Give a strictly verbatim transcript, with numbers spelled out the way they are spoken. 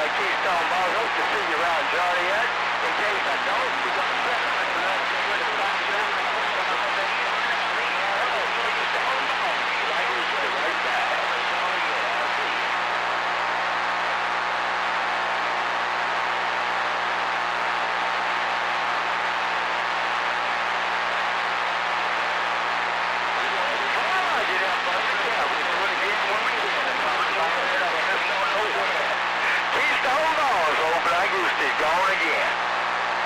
Keystone Bar. Hope to see you around Joliet. In case I don't, we're going to set up with a